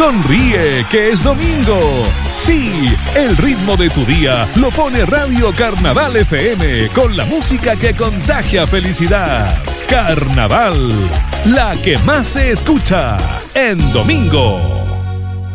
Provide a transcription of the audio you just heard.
Sonríe, que es domingo. Sí, el ritmo de tu día lo pone Radio Carnaval FM con la música que contagia felicidad. Carnaval, la que más se escucha en domingo.